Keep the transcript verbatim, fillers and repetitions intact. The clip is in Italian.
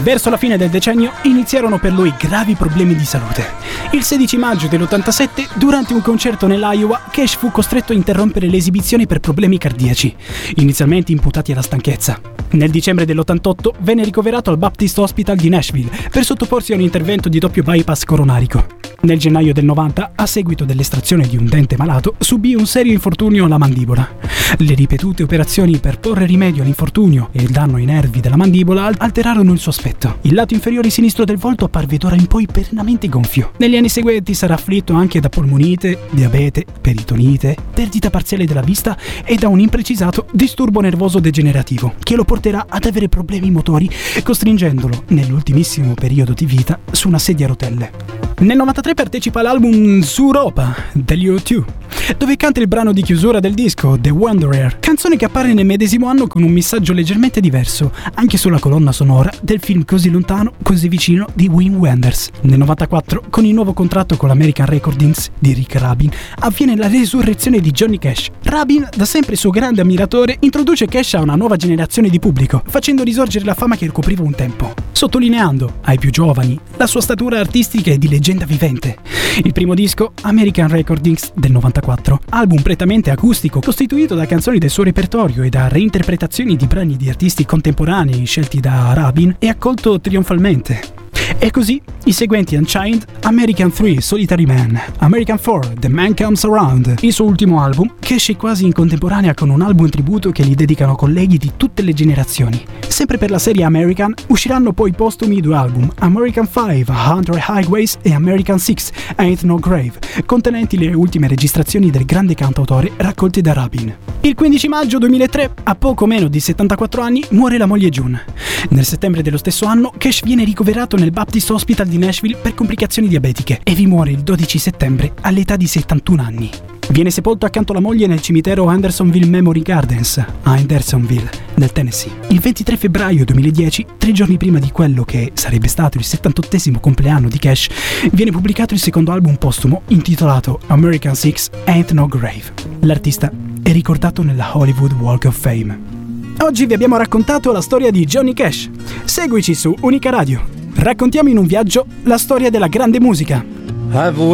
Verso la fine del decennio iniziarono per lui gravi problemi di salute. Il sedici maggio dell'ottantasette, durante un concerto nell'Iowa, Cash fu costretto a interrompere le esibizioni per problemi cardiaci, inizialmente imputati alla stanchezza. Nel dicembre dell'ottantotto venne ricoverato al Baptist Hospital di Nashville per sottoporsi a un intervento di doppio bypass coronarico. Nel gennaio del novanta, a seguito dell'estrazione di un dente malato, subì un serio infortunio alla mandibola. Le ripetute operazioni per porre rimedio all'infortunio e il danno ai nervi della mandibola alterarono il suo aspetto. Il lato inferiore sinistro del volto apparve d'ora in poi perennemente gonfio. Negli anni seguenti sarà afflitto anche da polmonite, diabete, peritonite, perdita parziale della vista e da un imprecisato disturbo nervoso degenerativo, che lo porterà ad avere problemi motori, costringendolo, nell'ultimissimo periodo di vita, su una sedia a rotelle. Nel novantatré partecipa all'album Suropa degli U due, dove canta il brano di chiusura del disco, The Wanderer, canzone che appare nel medesimo anno con un messaggio leggermente diverso, anche sulla colonna sonora del film Così lontano, così vicino di Wim Wenders. Nel novantaquattro, con il nuovo contratto con l'American Recordings di Rick Rubin, avviene la resurrezione di Johnny Cash. Rubin, da sempre suo grande ammiratore, introduce Cash a una nuova generazione di pubblico, facendo risorgere la fama che ricopriva un tempo, sottolineando, ai più giovani, la sua statura artistica e di leggenda vivente. Il primo disco, American Recordings del novantaquattro, album prettamente acustico, costituito da canzoni del suo repertorio e da reinterpretazioni di brani di artisti contemporanei scelti da Rubin, è accolto trionfalmente. E così i seguenti Unchained, American tre, Solitary Man, American quattro, The Man Comes Around, il suo ultimo album, che esce quasi in contemporanea con un album tributo che gli dedicano colleghi di tutte le generazioni. Sempre per la serie American, usciranno poi postumi due album, American cinque, Hundred Highways e American sei, Ain't No Grave, contenenti le ultime registrazioni del grande cantautore raccolte da Rubin. Il quindici maggio duemilatré, a poco meno di settantaquattro anni, muore la moglie June. Nel settembre dello stesso anno, Cash viene ricoverato nel Baptist Hospital di Nashville per complicazioni diabetiche e vi muore il dodici settembre all'età di settantuno anni. Viene sepolto accanto alla moglie nel cimitero Hendersonville Memory Gardens, a Hendersonville, nel Tennessee. Il ventitré febbraio duemiladieci, tre giorni prima di quello che sarebbe stato il settantottesimo compleanno di Cash, viene pubblicato il secondo album postumo intitolato American sei, Ain't No Grave. L'artista è ricordato nella Hollywood Walk of Fame. Oggi vi abbiamo raccontato la storia di Johnny Cash. Seguici su Unica Radio. Raccontiamo in un viaggio la storia della grande musica. I've